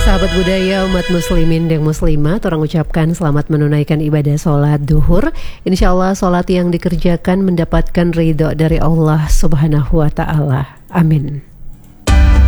Sahabat budaya umat muslimin dan muslimat, orang ucapkan selamat menunaikan ibadah sholat duhur. Insya Allah sholat yang dikerjakan mendapatkan ridho dari Allah Subhanahu wa ta'ala. Amin.